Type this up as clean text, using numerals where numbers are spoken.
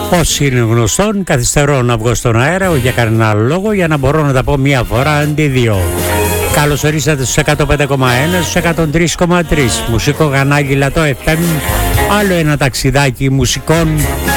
Όσοι είναι γνωστόν, καθυστερώ να βγω στον αέρα, όχι για κανένα άλλο λόγο, για να μπορώ να τα πω μία φορά αντί δύο. Καλώς ορίσατε στους 105,1, στους 103,3. Μουσικό Γανάγιλα το FM, άλλο ένα ταξιδάκι μουσικών